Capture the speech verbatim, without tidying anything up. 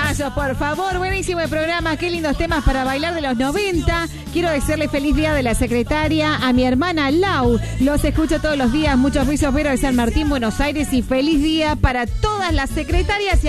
temazos, por favor. Buenísimo el programa. Qué lindos temas para bailar de los noventa. Quiero desearle feliz día de la secretaria a mi hermana Lau. Los escucho todos los días. Muchos besos, Vero de San Martín, Buenos Aires. Y feliz día para todas las secretarias y